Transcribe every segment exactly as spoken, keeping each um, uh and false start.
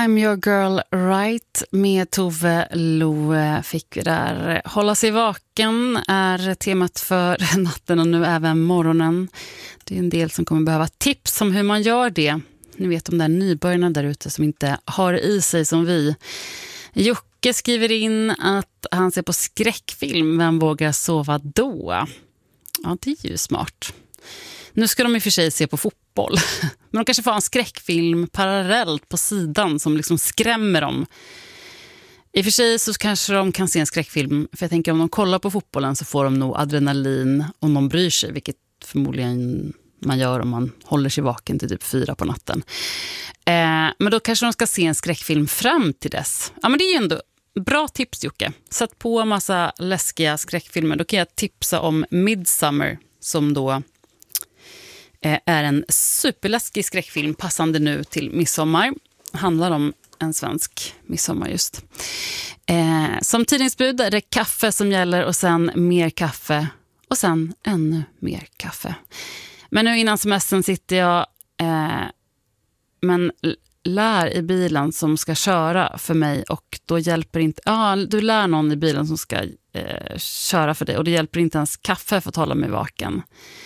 I'm your girl right med Tove Lo fick vi där. Hålla sig vaken är temat för natten och nu även morgonen. Det är en del som kommer behöva tips om hur man gör det. Ni vet de där nybörjarna där ute som inte har i sig som vi. Jocke skriver in att han ser på skräckfilm. Vem vågar sova då? Ja, det är ju smart. Nu ska de i och för sig se på fotboll. Men de kanske får en skräckfilm parallellt på sidan som liksom skrämmer dem. I och för sig så kanske de kan se en skräckfilm. För jag tänker om de kollar på fotbollen så får de nog adrenalin om de bryr sig. Vilket förmodligen man gör om man håller sig vaken till typ fyra på natten. Eh, men då kanske de ska se en skräckfilm fram till dess. Ja men det är ju ändå bra tips Jocke. Sätt på en massa läskiga skräckfilmer. Då kan jag tipsa om Midsommar som då är en superläskig skräckfilm passande nu till midsommar. Handlar om en svensk midsommar just. Eh, som tidningsbud är det kaffe som gäller och sen mer kaffe och sen ännu mer kaffe. Men nu innan semestern sitter jag eh, men lär i bilen som ska köra för mig och då hjälper inte, ja du lär någon i bilen som ska eh, köra för dig och det hjälper inte ens kaffe för att hålla mig vaken.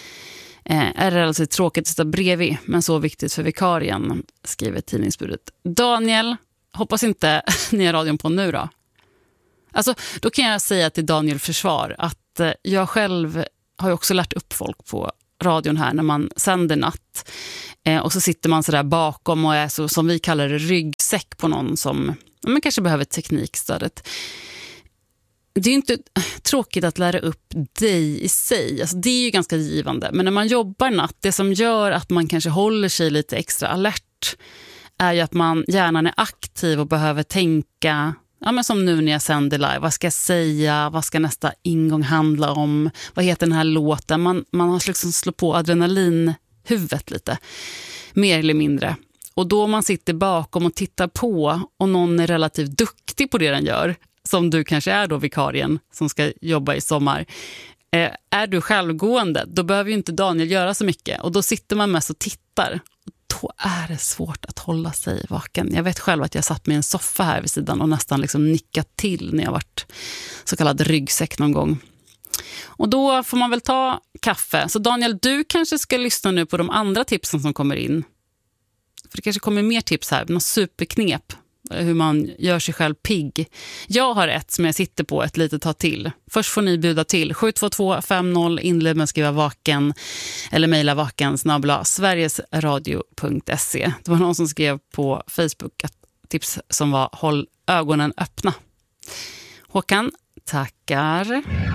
Eh, är det alltså tråkigt att stå bredvid men så viktigt för vikarien, skriver tidningsbudet. Daniel, hoppas inte ni har radion på nu då. Alltså, då kan jag säga till Daniel försvar att eh, jag själv har ju också lärt upp folk på radion här när man sänder natt. Eh, och så sitter man så där bakom och är så som vi kallar det ryggsäck på någon som man kanske behöver teknikstödet. Det är ju inte tråkigt att lära upp dig i sig. Alltså det är ju ganska givande. Men när man jobbar natt, det som gör att man kanske håller sig lite extra alert är ju att man hjärnan är aktiv och behöver tänka, ja men som nu när jag sänder live, vad ska jag säga, vad ska nästa ingång handla om, vad heter den här låten? Man, man har liksom slått på adrenalinhuvudet lite, mer eller mindre. Och då man sitter bakom och tittar på och någon är relativt duktig på det den gör, som du kanske är då vikarien som ska jobba i sommar. Eh, är du självgående, då behöver ju inte Daniel göra så mycket. Och då sitter man mest och tittar. Och då är det svårt att hålla sig vaken. Jag vet själv att jag satt med en soffa här vid sidan och nästan liksom nickat till när jag varit så kallad ryggsäck någon gång. Och då får man väl ta kaffe. Så Daniel, du kanske ska lyssna nu på de andra tipsen som kommer in. För det kanske kommer mer tips här. Någon superknep. Hur man gör sig själv pigg. Jag har ett som jag sitter på ett litet tag till. Först får ni buda till sju två två fem noll inled med att skriva vaken eller mejla vaken snabel-a sverigesradio punkt se. Det var någon som skrev på Facebook ett tips som var håll ögonen öppna. Håkan, tackar.